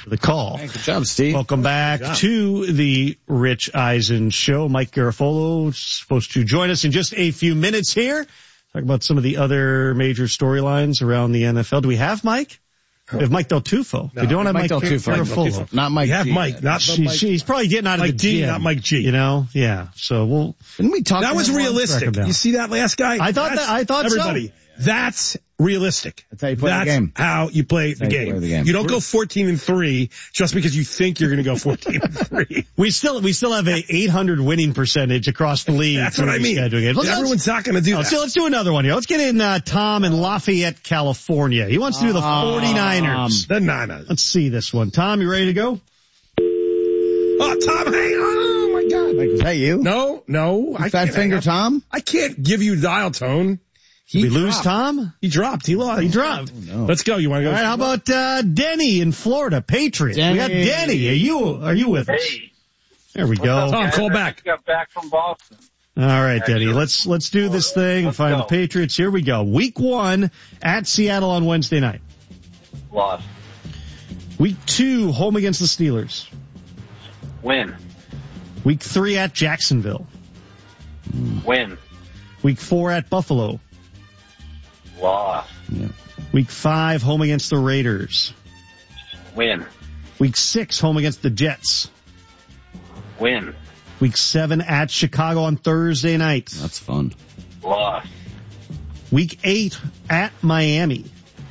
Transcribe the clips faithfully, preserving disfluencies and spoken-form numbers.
for the call. Hey, good job, Steve. Welcome back to the Rich Eisen Show. Mike Garafolo is supposed to join us in just a few minutes here. Talk about some of the other major storylines around the N F L. Do we have Mike? We have Mike Del Tufo. No, we don't have Mike Mike Del Tufo. Garafolo. Not Mike You have G. Mike, not the She, Mike. she's probably getting out of Mike the G, gym, not Mike G. You know? Yeah. So we'll. Didn't we talk That to was him once? realistic. Track him You see that last guy? I thought That's- that- I thought so. everybody, that's realistic. That's how you play the That's game. how you play the how you game. play the game. You don't go fourteen and three just because you think you're going to go fourteen and three. We still we still have a eight hundred winning percentage across the league. That's what I mean. Let's, let's, Everyone's not going to do let's, that. do, let's do another one here. Let's get in uh, Tom in Lafayette, California. He wants to do the forty-niners. The Niners. Let's see this one. Tom, you ready to go? Oh, Tom, hang on. Oh, my God. Like, is that you? No, no. I Fat can't finger hang up. Tom? I can't give you dial tone. Did He we lose dropped. Tom? He dropped. He lost. He dropped. Oh, no. Let's go. You want to go? All right, how about uh, Denny in Florida, Patriots? We got Denny. Denny. Are you are you with us? Hey, There we go. Tom, All call I back. just got back from Boston. right, Denny. Let's let's do this thing and Let's find go. the Patriots. Here we go. Week one at Seattle on Wednesday night. Lost. Week two, home against the Steelers. Win. Week three at Jacksonville. Win. Week four at Buffalo. Lost. Yeah. Week five, home against the Raiders. Win. Week six, home against the Jets. Win. Week seven at Chicago on Thursday night. That's fun. Lost. Week eight at Miami.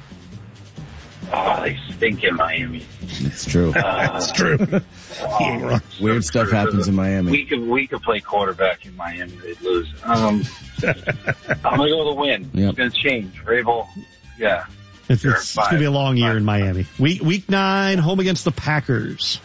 Oh, they stink in Miami. It's true. That's true. He ain't wrong. Weird stuff happens in Miami. We could we could play quarterback in Miami. They'd lose. Um, I'm gonna go with a win. Yep. It's gonna change. Vrabel. Yeah. It's, Sure, it's going to be a five. long year Five. in Miami. Week week nine, home against the Packers.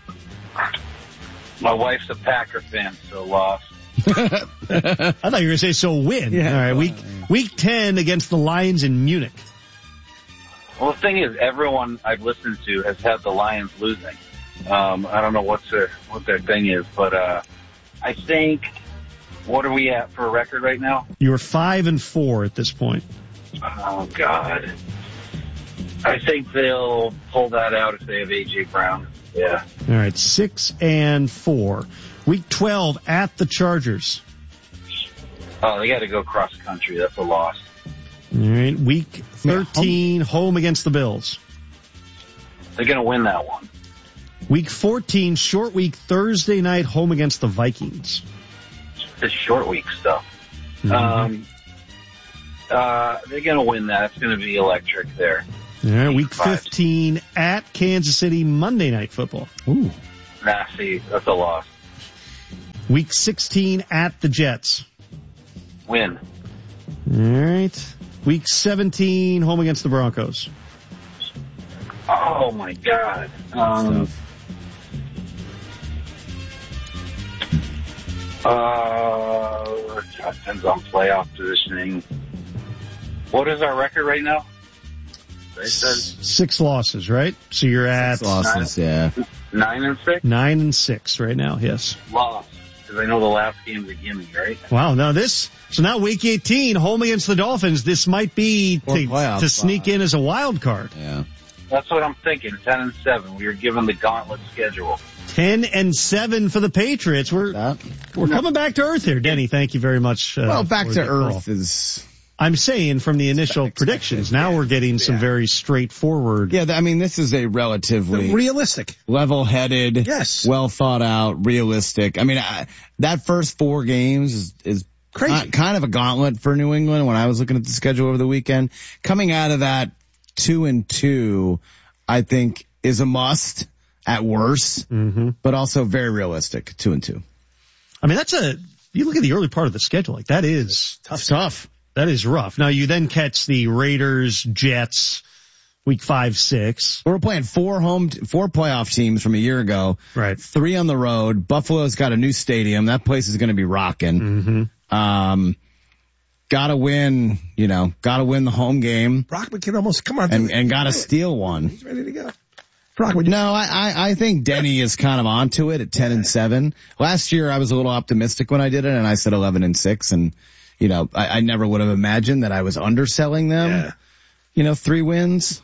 My wife's a Packer fan, so lost. I thought you were going to say so win. Yeah. All right, week week ten against the Lions in Munich. Well, the thing is, everyone I've listened to has had the Lions losing. Um, I don't know what's their what their thing is, but uh, I think. What are we at for a record right now? You were five and four at this point. Oh God. I think they'll pull that out if they have A J Brown. Yeah. All right, six and four. Week twelve at the Chargers. Oh, they got to go cross country. That's a loss. All right, week thirteen, home against the Bills. They're going to win that one. Week fourteen, short week, Thursday night, home against the Vikings. This short week stuff. Mm-hmm. Um, uh, they're going to win that. It's going to be electric there. All right, week Five. fifteen at Kansas City, Monday Night Football. Ooh. Nah, see, that's a loss. Week sixteen at the Jets. Win. All right. Week seventeen, home against the Broncos. Oh my God. Um, uh, depends on playoff positioning. What is our record right now? They said Six losses, right? So you're at Six losses, yeah. nine and six. nine and six right now, yes. Lost. Because I know the last game's a gimme, right? Wow, now this, so now week eighteen, home against the Dolphins, this might be Or to, playoff to sneak spot. in as a wild card. Yeah. That's what I'm thinking. Ten and seven. We were given the gauntlet schedule. Ten and seven for the Patriots. We're, That. we're coming back to earth here. Denny, thank you very much. Uh, Well, back for to the call. earth is... I'm saying from the initial predictions, now we're getting some Yeah. very straightforward. Yeah, I mean, this is a relatively Realistic. level-headed, Yes. well thought out, realistic. I mean, I, that first four games is, is Crazy. ki- kind of a gauntlet for New England when I was looking at the schedule over the weekend. Coming out of that two and two, I think is a must at worst, Mm-hmm. but also very realistic, two and two. I mean, that's a, you look at the early part of the schedule, like that is Tough, tough. That is rough. Now you then catch the Raiders, Jets, week five, six. We're playing four home, four playoff teams from a year ago. Right. Three on the road. Buffalo's got a new stadium. That place is going to be rocking. Mm-hmm. Um, gotta win, you know, gotta win the home game Brockman can almost come on. and, and gotta steal one. He's ready to go. Brockman, No, I, I, I think Denny is kind of onto it at ten and seven. Last year I was a little optimistic when I did it and I said eleven and six and, you know, I, I never would have imagined that I was underselling them. Yeah. You know, three wins.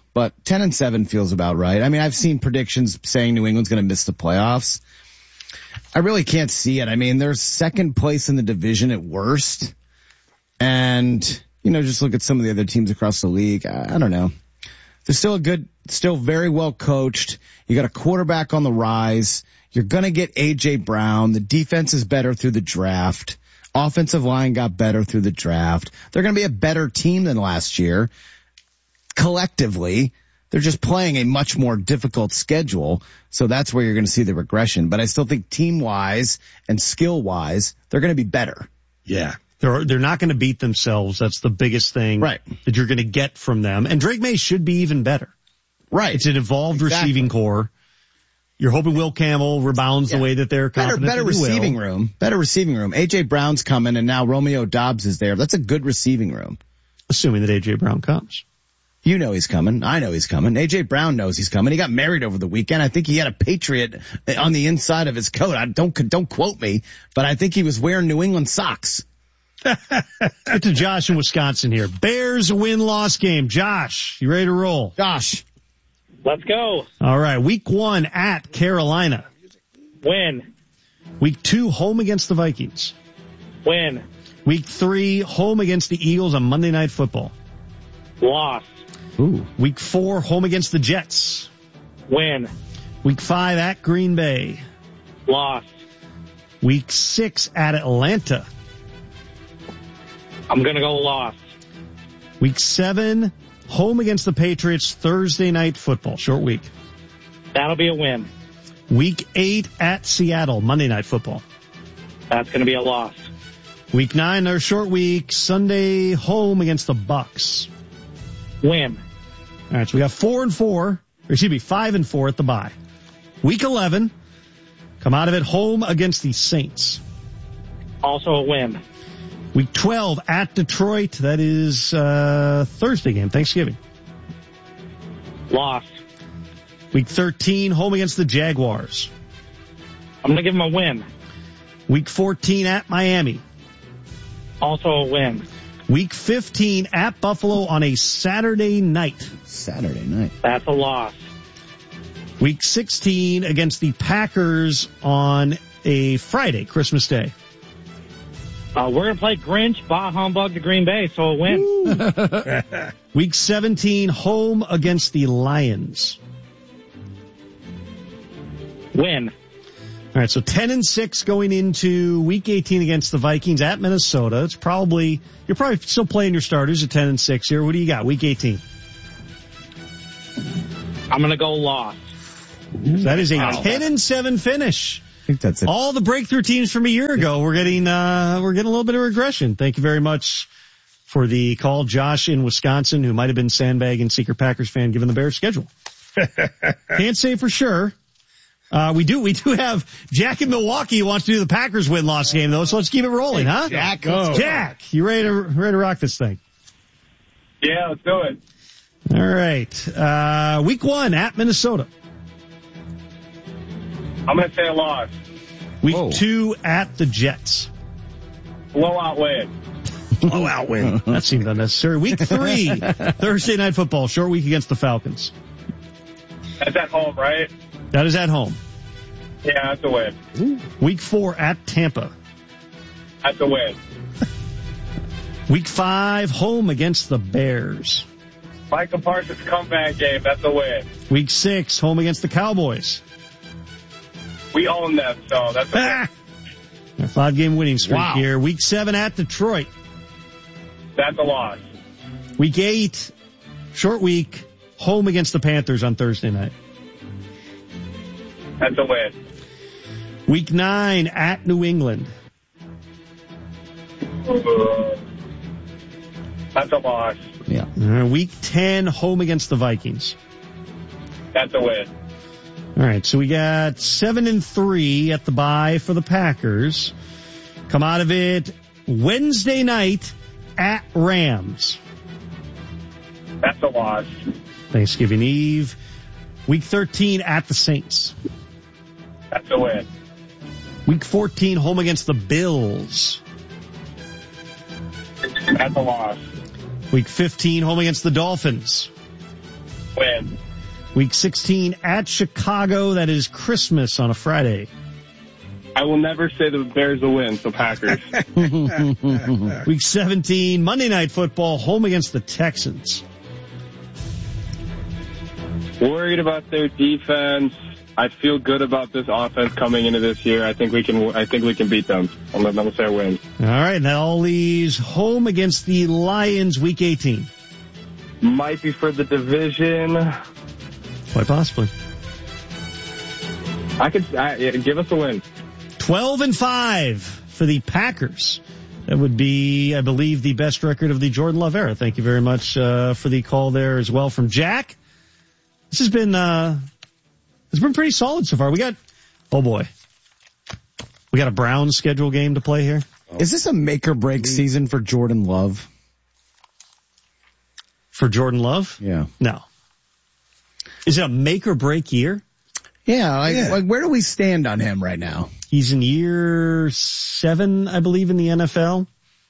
but ten and seven feels about right. I mean, I've seen predictions saying New England's going to miss the playoffs. I really can't see it. I mean, they're second place in the division at worst. And, you know, just look at some of the other teams across the league. I, I don't know. They're still a good, still very well coached. You got a quarterback on the rise. You're going to get A J Brown. The defense is better through the draft. Offensive line got better through the draft. They're going to be a better team than last year. Collectively, they're just playing a much more difficult schedule. So that's where you're going to see the regression. But I still think team-wise and skill-wise, they're going to be better. Yeah. They're, they're not going to beat themselves. That's the biggest thing right. that you're going to get from them. And Drake May should be even better. Right. It's an evolved exactly. receiving core. You're hoping Will Campbell rebounds yeah. the way that they're confident better, better that he receiving will. room. Better receiving room. A J Brown's coming, and now Romeo Doubs is there. That's a good receiving room. Assuming that A J Brown comes. You know he's coming. I know he's coming. A J Brown knows he's coming. He got married over the weekend. I think he had a Patriot on the inside of his coat. I don't don't quote me, but I think he was wearing New England socks. Get to Josh in Wisconsin here. Bears win-loss game. Josh, you ready to roll? Josh. Let's go. All right. Week one at Carolina. Win. Week two, home against the Vikings. Win. Week three, home against the Eagles on Monday Night Football. Loss. Ooh. Week four, home against the Jets. Win. Week five at Green Bay. Loss. Week six at Atlanta. I'm going to go loss. Week seven, home against the Patriots, Thursday Night Football, short week. That'll be a win. Week eight at Seattle, Monday Night Football. That's going to be a loss. Week nine, our short week, Sunday, home against the Bucks. Win. All right, so we got four and four, or excuse me, five and four at the bye. Week eleven, come out of it home against the Saints. Also a win. Week twelve at Detroit. That is uh Thursday game, Thanksgiving. Loss. Week thirteen, home against the Jaguars. I'm going to give them a win. Week fourteen at Miami. Also a win. Week fifteen at Buffalo on a Saturday night. Saturday night. That's a loss. Week sixteen against the Packers on a Friday, Christmas Day. Uh, we're going to play Grinch, Bah Humbug to Green Bay, so a win. Week seventeen, home against the Lions. Win. All right, so ten and six going into week eighteen against the Vikings at Minnesota. It's probably, you're probably still playing your starters at ten and six here. What do you got, week eighteen? I'm going to go loss. That is a Wow. ten and seven finish. I think that's it. All the breakthrough teams from a year ago, we're getting, uh, we're getting a little bit of regression. Thank you very much for the call, Josh in Wisconsin, who might have been sandbagging Seeker Packers fan given the Bears schedule. Can't say for sure. Uh, we do, we do have Jack in Milwaukee who wants to do the Packers win-loss game though, so let's keep it rolling, huh? Jack, go. Jack, you ready to, ready to rock this thing? Yeah, let's do it. All right. Uh, week one at Minnesota. I'm going to say a loss. Week Whoa. two at the Jets. Blowout win. Blowout win. That seemed unnecessary. Week three, Thursday Night Football, short week against the Falcons. That's at home, right? That is at home. Yeah, that's a win. Week four at Tampa. That's a win. Week five, home against the Bears. Michael Parsons comeback game. That's a win. Week six, home against the Cowboys. We own them, so that's a win. A five-game winning streak Wow. here. Week seven at Detroit. That's a loss. Week eight, short week, home against the Panthers on Thursday night. That's a win. Week nine at New England. That's a loss. Yeah. Uh, week ten, home against the Vikings. That's a win. All right, so we got seven and three at the bye for the Packers. Come out of it Wednesday night at Rams. That's a loss. Thanksgiving Eve. Week thirteen at the Saints. That's a win. Week fourteen, home against the Bills. That's a loss. Week fifteen, home against the Dolphins. Win. Week sixteen at Chicago. That is Christmas on a Friday. I will never say the Bears will win, so Packers. Week seventeen, Monday Night Football, home against the Texans. Worried about their defense. I feel good about this offense coming into this year. I think we can. I think we can beat them. I'm going to say a win. All right, that all leaves home against the Lions, Week eighteen. Might be for the division. Quite possibly. I could I, yeah, give us a win. twelve and five for the Packers. That would be, I believe, the best record of the Jordan Love era. Thank you very much uh, for the call there as well from Jack. This has been uh, it's been pretty solid so far. We got, oh boy, we got a Browns schedule game to play here. Is this a make or break season for Jordan Love? For Jordan Love? Yeah. No. Is it a make or break year? Yeah, like, Yeah. like where do we stand on him right now? He's in year seven, I believe, in the N F L.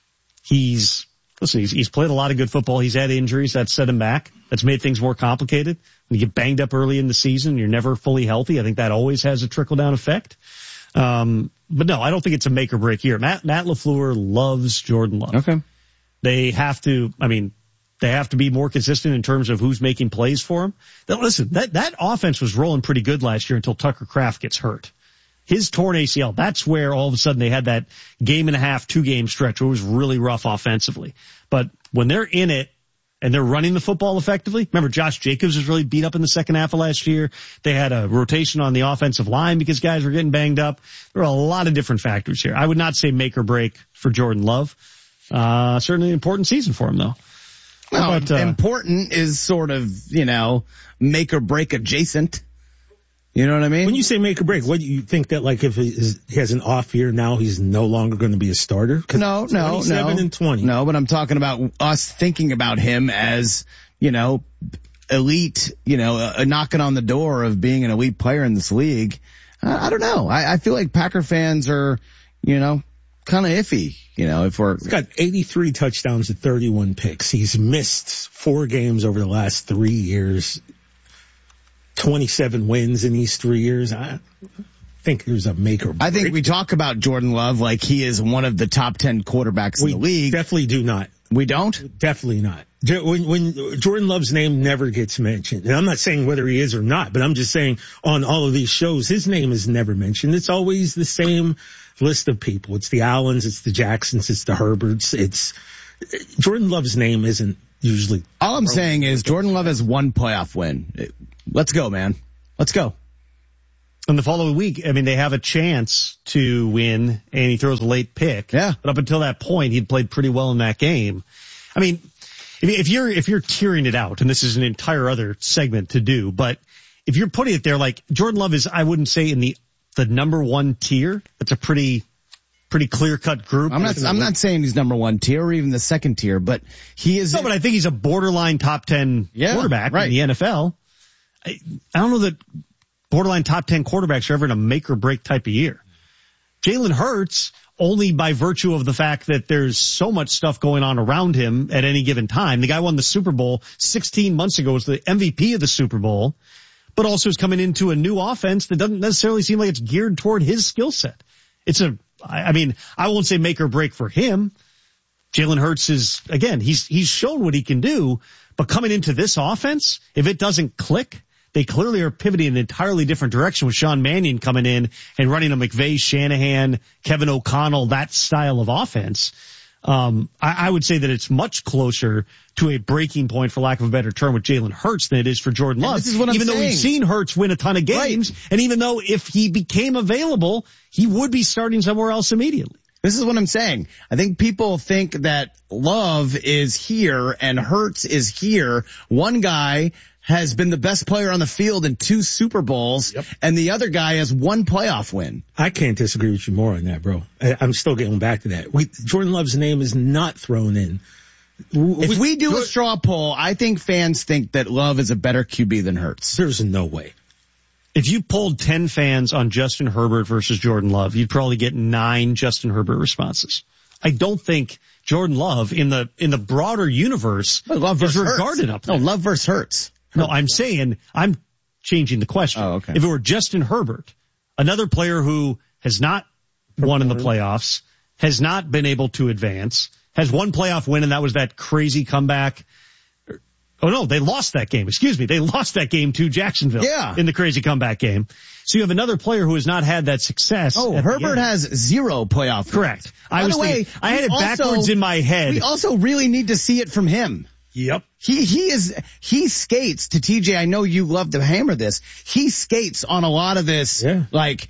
He's, listen, he's, he's played a lot of good football. He's had injuries. That's set him back. That's made things more complicated. When you get banged up early in the season, you're never fully healthy. I think that always has a trickle-down effect. Um, but no, I don't think it's a make or break year. Matt, Matt LaFleur loves Jordan Love. Okay. They have to, I mean, they have to be more consistent in terms of who's making plays for him. Now, listen, that, that offense was rolling pretty good last year until Tucker Kraft gets hurt. His torn A C L, that's where all of a sudden they had that game and a half, two game stretch where it was really rough offensively. But when they're in it and they're running the football effectively, remember Josh Jacobs was really beat up in the second half of last year. They had a rotation on the offensive line because guys were getting banged up. There are a lot of different factors here. I would not say make or break for Jordan Love. Uh, certainly an important season for him though. Well, about, uh, important is sort of, you know, make or break adjacent. You know what I mean? When you say make or break, what do you think that like if he, is, he has an off year now, he's no longer going to be a starter? No, no, no. twenty-seven and twenty. No, but I'm talking about us thinking about him as, you know, elite, you know, uh, knocking on the door of being an elite player in this league. I, I don't know. I, I feel like Packer fans are, you know, kind of iffy, you know, if we're. He's got eighty-three touchdowns and thirty-one picks. He's missed four games over the last three years. twenty-seven wins in these three years. I think there's a make or break. I think we talk about Jordan Love like he is one of the top ten quarterbacks we in the league. Definitely do not. We don't? Definitely not. When, when Jordan Love's name never gets mentioned, and I'm not saying whether he is or not, but I'm just saying on all of these shows, his name is never mentioned. It's always the same list of people. It's the Allens, it's the Jacksons, it's the Herberts. It's Jordan Love's name isn't usually. All I'm saying is Jordan Love has one playoff win. Let's go, man. Let's go. And the following week, I mean, they have a chance to win, and he throws a late pick. Yeah. But up until that point, he'd played pretty well in that game. I mean, if, if you're if you're tearing it out, and this is an entire other segment to do, but if you're putting it there, like Jordan Love is, I wouldn't say in the the number one tier. That's a pretty pretty clear cut group. I'm not. I'm not saying he's number one tier or even the second tier, but he is. No, but I think he's a borderline top ten Yeah, quarterback right. in the N F L. I, I don't know that borderline top ten quarterbacks are ever in a make or break type of year. Jalen Hurts, only by virtue of the fact that there's so much stuff going on around him at any given time. The guy won the Super Bowl sixteen months ago, was the M V P of the Super Bowl, but also is coming into a new offense that doesn't necessarily seem like it's geared toward his skill set. It's a, I mean, I won't say make or break for him. Jalen Hurts is, again, he's, he's shown what he can do, but coming into this offense, if it doesn't click, they clearly are pivoting in an entirely different direction with Sean Mannion coming in and running a McVay, Shanahan, Kevin O'Connell, that style of offense. Um, I, I would say that it's much closer to a breaking point, for lack of a better term, with Jalen Hurts than it is for Jordan Love. This is what I'm even saying. though we've seen Hurts win a ton of games, right. And even though if he became available, he would be starting somewhere else immediately. This is what I'm saying. I think people think that Love is here and Hurts is here. One guy has been the best player on the field in two Super Bowls, yep. And the other guy has one playoff win. I can't disagree with you more on that, bro. I, I'm still getting back to that. We, Jordan Love's name is not thrown in. If we, we do a straw poll, I think fans think that Love is a better Q B than Hurts. There's no way. If you polled ten fans on Justin Herbert versus Jordan Love, you'd probably get nine Justin Herbert responses. I don't think Jordan Love in the in the broader universe Love is regarded Hurts. Up there. No, Love versus Hurts. No, I'm saying I'm changing the question. Oh, okay. If it were Justin Herbert, another player who has not won in the playoffs, has not been able to advance, has one playoff win, and that was that crazy comeback. Oh no, they lost that game. Excuse me. They lost that game to Jacksonville. Yeah. In the crazy comeback game. So you have another player who has not had that success. Oh, at the Herbert end. has zero playoff wins. Correct. I By was the way, thinking, I had we it also- backwards in my head. We also really need to see it from him. Yep. He, he is, he skates to T J. I know you love to hammer this. He skates on a lot of this, Yeah. like,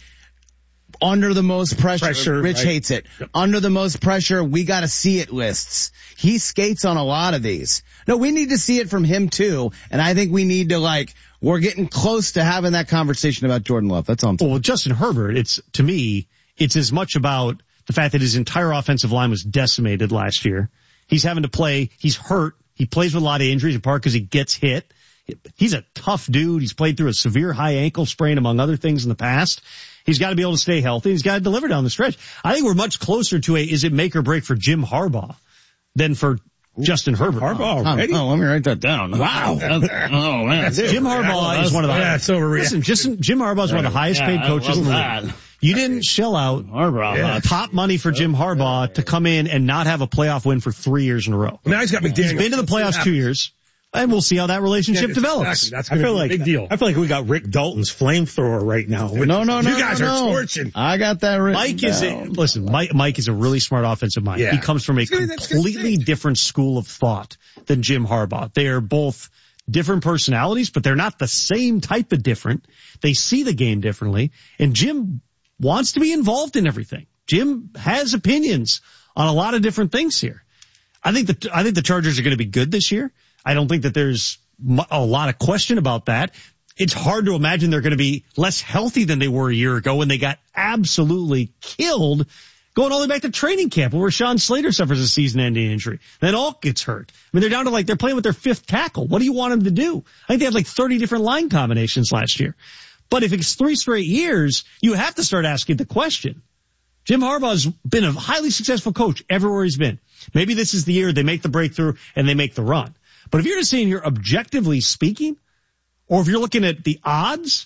under the most pressure. Pressure, Rich right. hates it. Yep. Under the most pressure, we gotta see it lists. He skates on a lot of these. No, we need to see it from him too. And I think we need to like, we're getting close to having that conversation about Jordan Love. That's all I'm saying. Well, with Justin Herbert, it's, to me, it's as much about the fact that his entire offensive line was decimated last year. He's having to play, he's hurt. He plays with a lot of injuries, in part because he gets hit. He's a tough dude. He's played through a severe high ankle sprain, among other things in the past. He's got to be able to stay healthy. He's got to deliver down the stretch. I think we're much closer to a, is it make or break for Jim Harbaugh than for Ooh, Justin Herbert. Harbaugh Oh, already? oh, let me write that down. Wow. oh, man. Jim Harbaugh is one of the, yeah, it's overreacted. listen, just, Jim Harbaugh is one of the highest paid coaches in the league. You didn't shell out Harbaugh. yeah. top money for Jim Harbaugh to come in and not have a playoff win for three years in a row. Now he's got McDaniel. He's been to the playoffs two years, and we'll see how that relationship Yeah, develops. Exactly. That's I gonna feel be a like big deal. I feel like we got Rick Dalton's flamethrower right now. No, no, no. You guys no, are no. torching. I got that written Mike is a, down. listen, Mike, Mike is a really smart offensive mind. Yeah. He comes from a That's good, that's good completely thing. different school of thought than Jim Harbaugh. They are both different personalities, but they're not the same type of different. They see the game differently, and Jim wants to be involved in everything. Jim has opinions on a lot of different things here. I think the, I think the Chargers are going to be good this year. I don't think that there's a lot of question about that. It's hard to imagine they're going to be less healthy than they were a year ago when they got absolutely killed going all the way back to training camp where Sean Slater suffers a season-ending injury. Then Alt gets hurt. I mean, they're down to like, they're playing with their fifth tackle. What do you want them to do? I think they had like thirty different line combinations last year. But if it's three straight years, you have to start asking the question. Jim Harbaugh's been a highly successful coach everywhere he's been. Maybe this is the year they make the breakthrough and they make the run. But if you're just saying here objectively speaking, or if you're looking at the odds,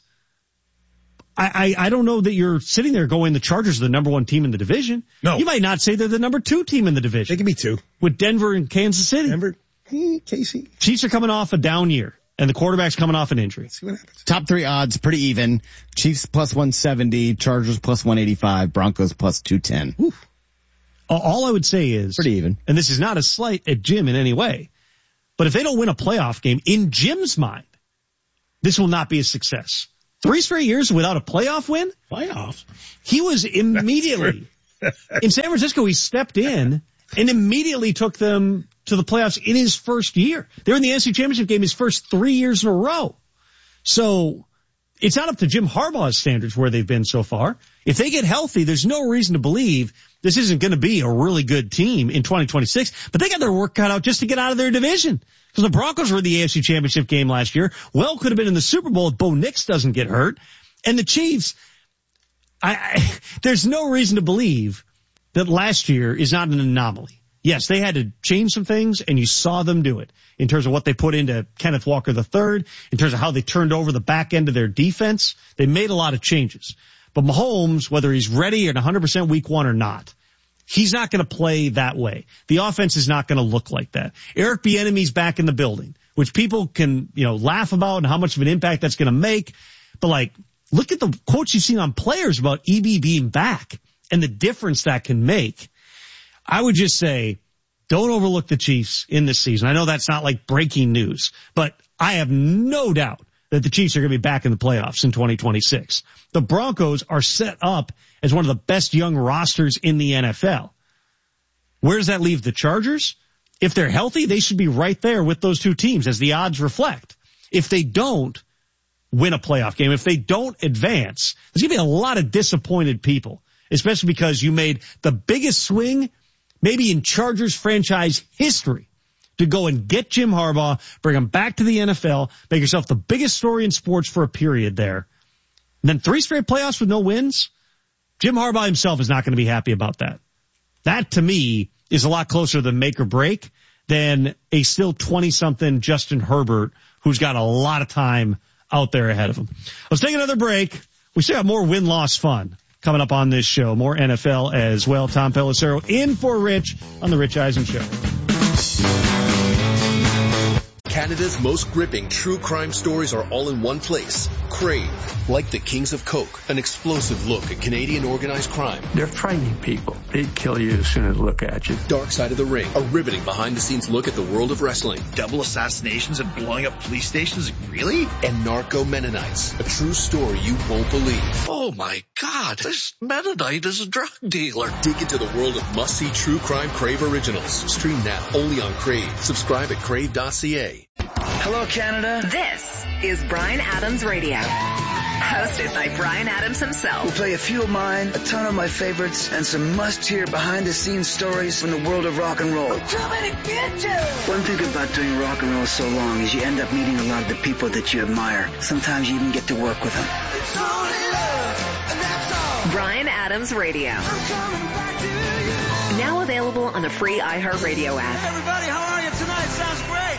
I, I, I don't know that you're sitting there going the Chargers are the number one team in the division. No. You might not say they're the number two team in the division. They can be two. With Denver and Kansas City. Denver, eh, Casey. Chiefs are coming off a down year, and the quarterback's coming off an injury. See what happens. Top three odds, pretty even. Chiefs plus one seventy, Chargers plus one eighty-five, Broncos plus two ten. Oof. All I would say is, Pretty even. and this is not a slight at Jim in any way, but if they don't win a playoff game, in Jim's mind, this will not be a success. Three straight years without a playoff win? Playoffs. He was immediately, in San Francisco, he stepped in and immediately took them to the playoffs in his first year. They're in the N F C Championship game his first three years in a row. So it's not up to Jim Harbaugh's standards where they've been so far. If they get healthy, there's no reason to believe this isn't going to be a really good team in twenty twenty-six, but they got their work cut out just to get out of their division. Because the Broncos were in the A F C Championship game last year. Well, could have been in the Super Bowl if Bo Nix doesn't get hurt. And the Chiefs, I, I there's no reason to believe that last year is not an anomaly. Yes, they had to change some things, and you saw them do it in terms of what they put into Kenneth Walker the third, in terms of how they turned over the back end of their defense. They made a lot of changes. But Mahomes, whether he's ready at one hundred percent week one or not, he's not going to play that way. The offense is not going to look like that. Eric Bieniemy's back in the building, which people can, you know, laugh about and how much of an impact that's going to make. But like, look at the quotes you've seen on players about E B being back and the difference that can make. I would just say, don't overlook the Chiefs in this season. I know that's not like breaking news, but I have no doubt that the Chiefs are going to be back in the playoffs in twenty twenty-six. The Broncos are set up as one of the best young rosters in the N F L. Where does that leave the Chargers? If they're healthy, they should be right there with those two teams as the odds reflect. If they don't win a playoff game, if they don't advance, there's going to be a lot of disappointed people, especially because you made the biggest swing maybe in Chargers franchise history to go and get Jim Harbaugh, bring him back to the N F L, make yourself the biggest story in sports for a period there. And then three straight playoffs with no wins. Jim Harbaugh himself is not going to be happy about that. That to me is a lot closer to make or break than a still twenty something Justin Herbert who's got a lot of time out there ahead of him. Let's take another break. We still have more win-loss fun coming up on this show. More N F L as well. Tom Pelissero in for Rich on the Rich Eisen Show. Canada's most gripping true crime stories are all in one place. Crave. Like the Kings of Coke, an explosive look at Canadian organized crime. They're frightening people. They'd kill you as soon as they look at you. Dark Side of the Ring, a riveting behind-the-scenes look at the world of wrestling. Double assassinations and blowing up police stations? Really? And Narco Mennonites, a true story you won't believe. Oh my God, this Mennonite is a drug dealer. Dig into the world of must-see true crime Crave originals. Stream now, only on Crave. Subscribe at crave dot c a. Hello, Canada. This is Bryan Adams Radio. Hosted by Bryan Adams himself. We'll play a few of mine, a ton of my favorites, and some must-hear behind-the-scenes stories from the world of rock and roll. I'm coming to get you! One thing about doing rock and roll so long is you end up meeting a lot of the people that you admire. Sometimes you even get to work with them. It's only love, and that's all. Bryan Adams Radio. I'm coming back to you. Now available on the free iHeartRadio app. Hey everybody, how are you tonight? Sounds great.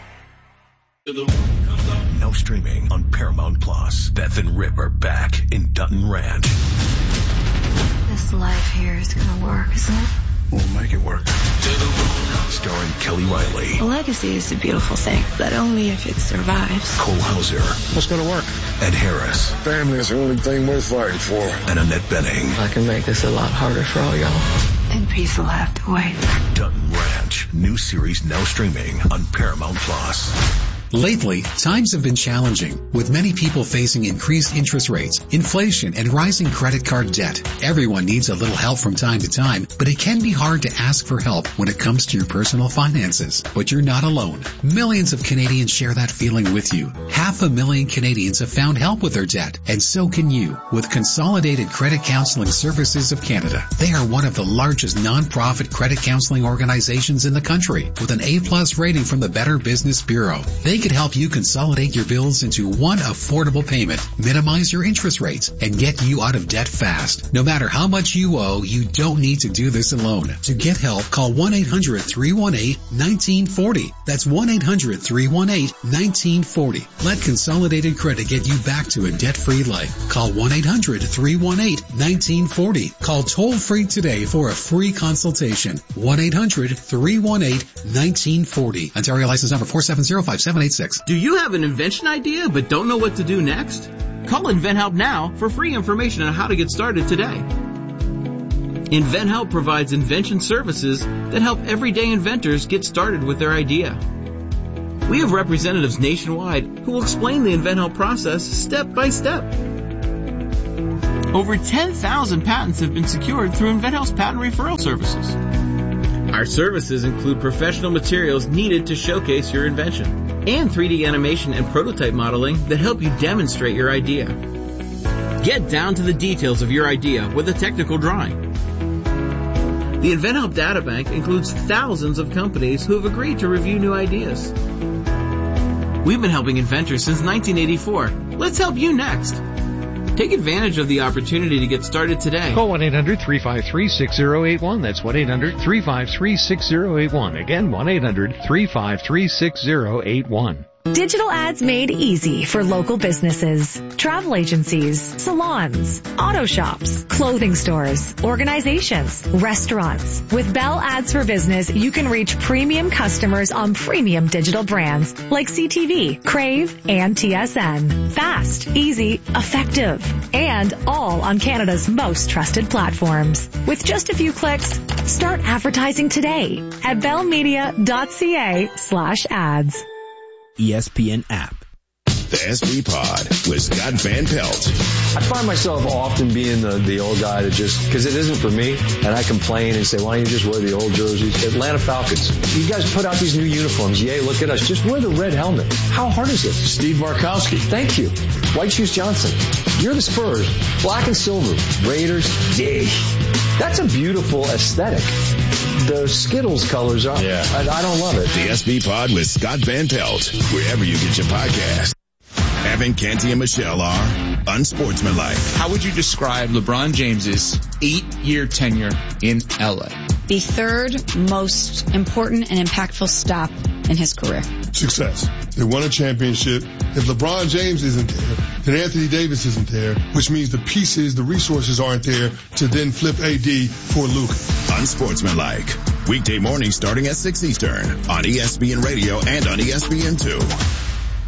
Now streaming on Paramount Plus. Beth and Rip are back in Dutton Ranch. This life here is gonna work, isn't it? We'll make it work. Starring Kelly Riley. A legacy is a beautiful thing, but only if it survives. Cole Hauser. What's gonna work? Ed Harris. Family is the only thing worth fighting for. And Annette Bening. I can make this a lot harder for all y'all. And peace will have to wait. Dutton Ranch. New series now streaming on Paramount Plus. Lately, times have been challenging, with many people facing increased interest rates, inflation, and rising credit card debt. Everyone needs a little help from time to time, but it can be hard to ask for help when it comes to your personal finances. But you're not alone. Millions of Canadians share that feeling with you. Half a million Canadians have found help with their debt, and so can you, with Consolidated Credit Counseling Services of Canada. They are one of the largest non-profit credit counseling organizations in the country, with an A-plus rating from the Better Business Bureau. They could help you consolidate your bills into one affordable payment, minimize your interest rates, and get you out of debt fast. No matter how much you owe, you don't need to do this alone. To get help, call one eight hundred three one eight one nine four zero. That's one eight hundred three one eight one nine four zero. Let Consolidated Credit get you back to a debt-free life. Call one eight hundred three one eight one nine four zero. Call toll-free today for a free consultation. one eight hundred three one eight one nine four zero. Ontario license number four seven zero five seven eight six. Do you have an invention idea but don't know what to do next? Call InventHelp now for free information on how to get started today. InventHelp provides invention services that help everyday inventors get started with their idea. We have representatives nationwide who will explain the InventHelp process step by step. Over ten thousand patents have been secured through InventHelp's patent referral services. Our services include professional materials needed to showcase your invention and three D animation and prototype modeling that help you demonstrate your idea. Get down to the details of your idea with a technical drawing. The InventHelp Databank includes thousands of companies who have agreed to review new ideas. We've been helping inventors since nineteen eighty-four. Let's help you next. Take advantage of the opportunity to get started today. Call one eight hundred three five three six zero eight one. That's one eight hundred three five three six zero eight one. Again, one eight hundred three five three six zero eight one. Digital ads made easy for local businesses, travel agencies, salons, auto shops, clothing stores, organizations, restaurants. With Bell Ads for Business, you can reach premium customers on premium digital brands like C T V, Crave, and T S N. Fast, easy, effective, and all on Canada's most trusted platforms. With just a few clicks, start advertising today at bellmedia.ca slash ads. E S P N app. The S B Pod with Scott Van Pelt. I find myself often being the, the old guy that just, because it isn't for me, and I complain and say, why don't you just wear the old jerseys? Atlanta Falcons. You guys put out these new uniforms. Yay, look at us. Just wear the red helmet. How hard is it? Steve Markowski. Thank you. White Shoes Johnson. You're the Spurs. Black and silver. Raiders. Yay. That's a beautiful aesthetic. The Skittles colors are. Yeah. I, I don't love it. The S B Pod with Scott Van Pelt. Wherever you get your podcast. Evan, Canty, and Michelle are unsportsmanlike. How would you describe LeBron James's eight-year tenure in L A? The third most important and impactful stop in his career. Success. They won a championship. If LeBron James isn't there, then Anthony Davis isn't there, which means the pieces, the resources aren't there to then flip A D for Luka. Unsportsmanlike. Weekday mornings starting at six Eastern on E S P N Radio and on E S P N two.